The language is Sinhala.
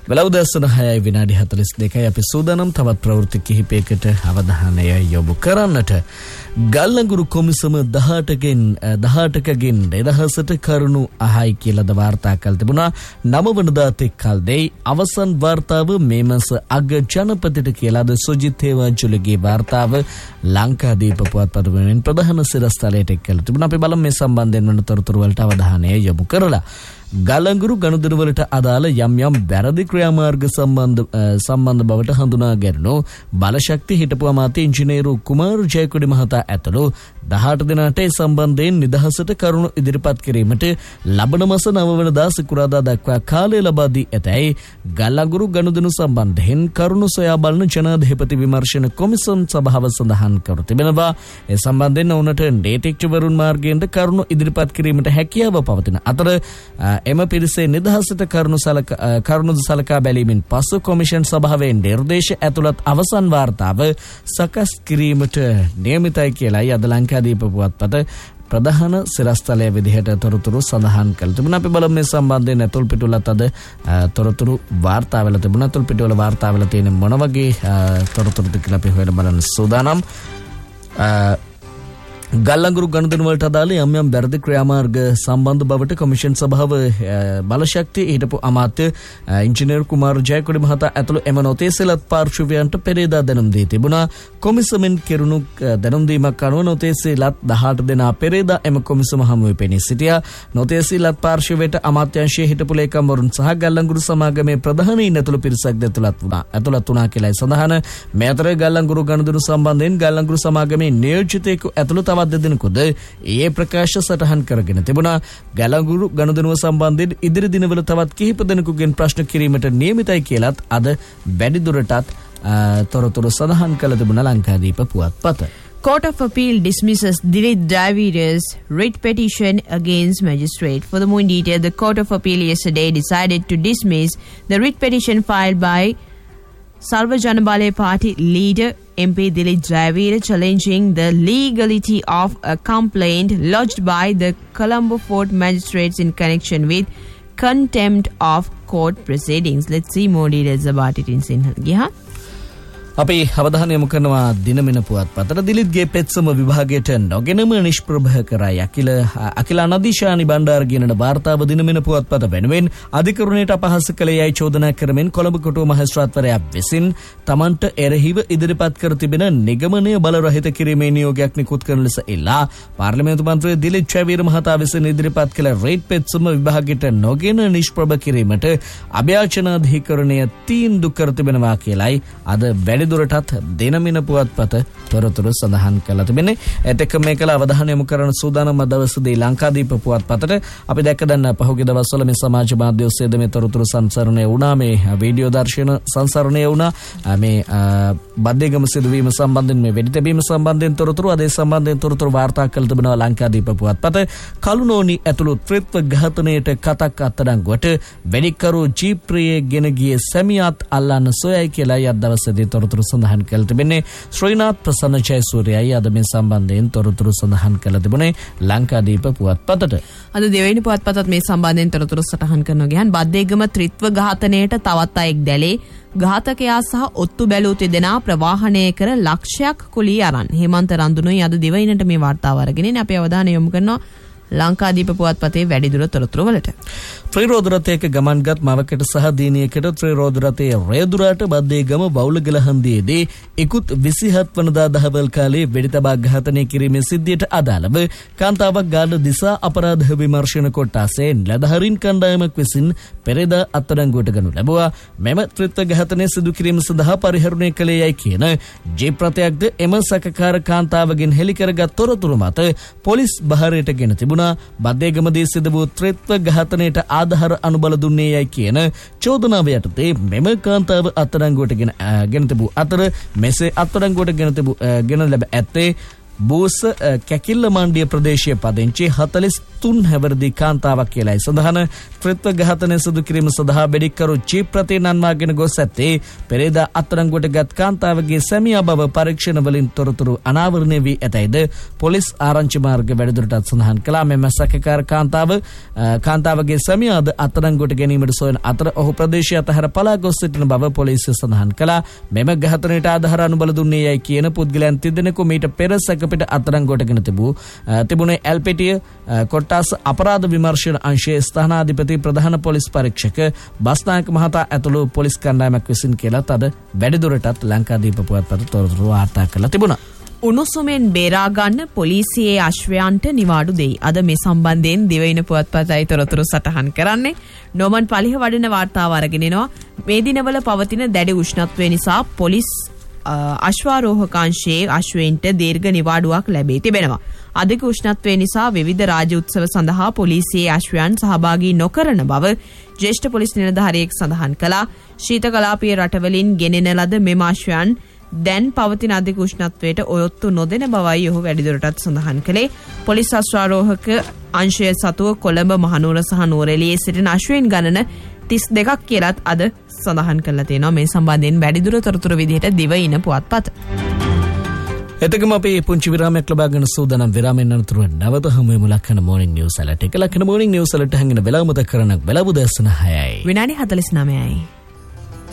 වෙලවදස්සන 6යි විනාඩි 42යි අපි සූදානම් තවත් ප්‍රවෘත්ති කිහිපයකට අවධානය යොමු කරන්නට. ගල්ලංගුරු කොමිසම 18කගෙන් 2000ට කරුණු අහයි කියලාද වාර්තා කළ තිබුණා. 9 වෙනිදා තෙක් කල් දෙයි අවසන් වාර්තාව මේ මාස අග ජනපතිට කියලාද සුජිත් හේවාංචුලගේ වාර්තාව ලංකාදීප පුවත්පත වෙනුවෙන් ප්‍රධාන සිරස්තලයට එක් කළ තිබුණා. අපි බලමු මේ සම්බන්ධයෙන් වන තොරතුරු වලට අවධානය යොමු කරලා. ගල්ලංගුරු ගනුදෙනු වලට අදාළ යම් වැරදි ක්‍රියාමාර්ග සම්බන්ධ බවට හඳුනා ගැනුණු බලශක්ති හිටපු අමාත්‍ය ඉංජිනේරු කුමාර් ජයකොඩි මහතා ඇතුළු 18 දිනකට ඒ සම්බන්ධයෙන් නිදහසට කරුණු ඉදිරිපත් කිරීමට ලබන මාස 9 වෙනිදා සිකුරාදා දක්වා කාලය ලබා දී ඇතැයි ගල්ලංගුරු ගනුදෙනු සම්බන්ධයෙන් කරුණු සොයා බලන ජනාධිපති විමර්ශන කොමිසම් සභාව සඳහන් කර තිබෙනවා. ඒ සම්බන්ධයෙන් ඔවුන්ට නීතිඥවරුන් මාර්ගයෙන් කරුණු ඉදිරිපත් කිරීමට හැකියාව පවතින අතර එම පිරිසේ නිදහසට කරුණු සලකා බැලීමෙන් පසු කොමිෂන් සභාවේ නිර්දේශ ඇතුළත් අවසන් වාර්තාව සකස් කිරීමට නියමිතයි කියලායි අද ලංකාදීප පුවත්පත ප්‍රධාන සිරස්තලයේ විදිහට තොරතුරු සඳහන් කළ තිබුණා. අපි බලමු මේ සම්බන්ධයෙන් අතුල් පිටුලත් අද තොරතුරු වාර්තා වෙලා තිබුණා. අතුල් පිටුවල වාර්තා වෙලා තියෙන මොන වගේ තොරතුරුද කියලා අපි හොයලා බලන්න සූදානම්. ගල්ලංගුරු ගනුදෙනු වලට අදාළ යම් වැරදි ක්‍රියාමාර්ග සම්බන්ධ බවට කොමිෂන් සභාව බලශක්තිය හිටපු අමාත්‍ය ඉංජිනේරු කුමාර් ජයකොඩි මහතා ඇතුළු එම නොතේසලත් පාර්ශවයන්ට පෙරේදා දැනුම් දී තිබුණා. කොමිසමෙන් කෙරුණු දැනුම් දීමක් අනුව නොතේසලත් 18 දෙනා පෙරේදා එම කොමිසම හමුවේ පෙනී සිටියා. නොතේසලත් පාර්ශවයට අමාත්‍යාංශයේ හිටපු ලේකම්වරුන් සහ ගල්ලංගුරු සමාගමේ ප්‍රධානීන් ඇතුළු පිරිසක් ඇතුළත් වුණා කියලායි සඳහන්. මේ අතර ගල්ලංගුරු ගනුදෙනු සම්බන්ධයෙන් ගල්ලංගුරු සමාගමේ නියෝජිතයෙකු ඇතුළු දෙදෙනෙකුද ඒ ප්‍රකාශ සටහන් කරගෙන තිබුණා. ගල්ලංගුරු ගනුදෙනුව සම්බන්ධයෙන් ඉදිරි දිනවල තවත් කිහිප දෙනෙකුගෙන් ප්‍රශ්න කිරීමට නියමිතයි කියලත් අද වැඩිදුරටත් තොරතුරු සඳහන් කළ තිබුණා Lankadeepa පුවත්පත. Court of Appeal dismisses Dilip Dravida's writ petition against magistrate. For the more detail, the Court of Appeal yesterday decided to dismiss the writ petition filed by Sarva Janabale Party leader MP Dilip Dravida challenging the legality of a complaint lodged by the Colombo Fort magistrates in connection with contempt of court proceedings. Let's see more details about it in Sinhala. අපි අවධානය යොමු කරනවා දිනමින පුවත්පතට. දිලිත්ගේ පෙත්සම විභාගයට නොගෙනම නිෂ්ප්‍රභ කරයි අකිල අනදිශානි බණ්ඩාර කියනන වාර්තාව දිනමින පුවත්පත වෙනුවෙන් අධිකරණයට අපහාස කළ යයි චෝදනා කරමින් කොළඹ කොටුව මහේස්ත්‍රාත්වරයා විසින් තමන්ට එරෙහිව ඉදිරිපත් කර තිබෙන නිගමනය බලරහිත කිරීමේ නියෝගයක් නිකුත් කරන ලෙස ඉල්ලා පාර්ලිමේන්තු මන්ත්‍රී දිලිත් චවීර මහතා විසින් ඉදිරිපත් කළ රේට් පෙත්සම විභාගයට නොගෙන නිෂ්ප්‍රභ කිරීමට අභ්‍යාචනාධිකරණය තීන්දුව කර තිබෙනවා කියලයි අද දුරටත් දිනමින පුවත්පත තොරතුරු සඳහන් කළා තිබෙන්නේ. ඒත් එක්ක මේකල අවධානය යොමු කරන සූදානම දවසේදී ලංකාදීප පුවත්පතට අපි දැක්ක දැන් පහුගිය දවස්වල මේ සමාජ මාධ්‍ය ඔස්සේ මේ තොරතුරු සංසරණය වුණා. මේ වීඩියෝ දර්ශන සංසරණය වුණා. මේ බද්දේගම සිදුවීම සම්බන්ධයෙන් මේ වෙඩි තැබීම සම්බන්ධයෙන් තොරතුරු අද සම්බන්ධයෙන් තොරතුරු වාර්තා කළ තිබෙනවා ලංකාදීප පුවත්පත. කලුනෝනි ඇතුළු ත්‍රිත්ව ඝාතනයට කතක් අත්අඩංගුවට වෙඩික්කරු ජීප්‍රියේ ගෙන ගියේ සැමියාත් අල්ලන්න සොයයි කියලා අද දවසේදී තොරතුරු සඳහන් කළ තිබෙන්නේ. ශ්‍රීනාත් ප්‍රසන්න ජයසූරියයි අද මේ සම්බන්ධයෙන් තොරතුරු සඳහන් කළ තිබුණේ ලංකාදීප පුවත්පතට. අද දෙවැනි පුවත්පතත් මේ සම්බන්ධයෙන් තොරතුරු සටහන් කරනවා ගියන් බද්දේගම ත්‍රිත්ව ඝාතනයට තවත් අයෙක් දැලේ ඝාතකයා සහ ඔත්තු බැලූ දෙදෙනා ප්‍රවාහනය කර ලක්ෂයක් කුලී අරන්. හේමන්ත රඳුනුයි අද දෙවයිනට මේ වාර්තාව අරගෙන අපි අවධානය යොමු කරනවා ලංකාදීප පුවත්පතේ වැඩිදුර තොරතුරු වලට. ත්‍රිරෝද රථයක ගමන්ගත් මවකට සහ දිනියකට ත්‍රිරෝද රථයේ රේදුරාට බද්දේගම බෞලගල හන්දියේදී ඉකුත් 27 වනදා දහවල් කාලයේ වෙඩි තබා ඝාතනය කිරීමේ සිද්ධියට අදාළව කාන්තාවක් ගාල්ල දිසා අපරාධ විමර්ශන කොට්ටාසේ නිලධාරීන් කණ්ඩායමක් විසින් පෙරේදා අත්අඩංගුවට ගනු ලැබුවා. මෙම ත්‍රිත්ව ඝාතනය සිදු කිරීම සඳහා පරිහරණය කළේ යයි කියන ජීප් රථයක්ද එම සැකකාර කාන්තාවගෙන් හෙළි කරගත් තොරතුරු මත පොලිස් බහරයට ගෙන තිබුණා. බද්දේගමදී සිදු වූ ත්‍රිත්ව ඝාතනයට ආධාර අනුබල දුන්නේ යයි කියන චෝදනාව යටතේ මෙම කාන්තාව අත්අඩංගුවට ගෙන තිබූ අතර මෙසේ අත්අඩංගුවට ගෙන ලැබ ඇත්තේ බෝස කැකිල්ල මණ්ඩිය ප්‍රදේශයේ පදිංචි 43 හැවිරිදි කාන්තාවක් කියලායි සඳහන. ත්‍රිත්ව ඝාතනය සිදු කිරීම සඳහා බෙඩික්කරු ජීප් රථය නන්වාගෙන ගොස් ඇත්තේ පෙරේදා අත්අඩංගුවට ගත් කාන්තාවගේ සැමියා බව පරීක්ෂණ වලින් තොරතුරු අනාවරණය වී ඇතැයිද පොලිස් ආරංචි මාර්ග වැඩිදුරටත් සඳහන් කළා. මෙම සැකකාර කාන්තාවගේ සැමියාද අත්අඩංගුවට ගැනීමට සොයන අතර ඔහු ප්‍රදේශය අතහැර පලා ගොස් සිටින බව පොලිසිය සඳහන් කළා. මෙම ඝාතනයට ආධාර අනුබල දුන්නේ යයි කියන පුද්ගලයන් 30 දෙනෙකු මීට පෙර සැකපිට අත්අඩංගුවටගෙන තිබුණේ ඇල්පෙටිය කොට්ටාස අපරාධ විමර්ශන අංශයේ ස්ථානාධිපති ප්‍රධාන පොලිස් පරීක්ෂක බස්නායක මහතා ඇතුළු පොලිස් කණ්ඩායමක් විසින් කියලා අද වැඩිදුරටත් ලංකාදීප පුවත්පත තොරතුරු වාර්තා කරලා තිබුණා. උණුසුමෙන් බේරා ගන්න පොලිසියේ අශ්වයන්ට නිවාඩු දෙයි. අද මේ සම්බන්ධයෙන් දිවයින පුවත්පතයි තොරතුරු සටහන් කරන්නේ. නෝමන් පලිහ වඩන වාර්තාව අරගෙන එනවා. මේ දිනවල පවතින දැඩි උෂ්ණත්වය නිසා පොලිස් අශ්වාරෝහකාංශයේ අශ්වයින්ට දීර්ඝ නිවාඩුවක් ලැබී තිබෙනවා. අධික උෂ්ණත්වය නිසා විවිධ රාජ්‍ය උත්සව සඳහා පොලිසියේ අශ්වයන් සහභාගී නොකරන බව ජ්‍යෙෂ්ඨ පොලිස් නිලධාරියෙක් සඳහන් කළා. ශීත කලාපීය රටවලින් ගෙනෙන ලද මෙම අශ්වයන් දැන් පවතින අධික උෂ්ණත්වයට ඔයොත්තු නොදෙන බවයි ඔහු වැඩිදුරටත් සඳහන් කළේ. පොලිස් අශ්වාරෝහක අංශය සතුව කොළඹ මහනුවර සහ නුවරඑළියේ සිටින අශ්වයින් ගණන 32ක් කියලාත් අද සඳහන් කරලා තියෙනවා. මේ සම්බන්ධයෙන් වැඩිදුර තොරතුරු විදිහට දිවයින පුවත්පත. එතකම අපි පුංචි විරාමයක් ලබාගෙන සූදානම්. විරාමයෙන් අනතුරුව නැවත හමු වෙමු ලක්කන මොර්නිං නිවුස් අලර්ට් එක. ලක්කන මොර්නිං නිවුස් අලර්ට් හැංගෙන වෙලාව මතක කරනක් වෙලාව දැසන 6යි. විනාඩි 49යි.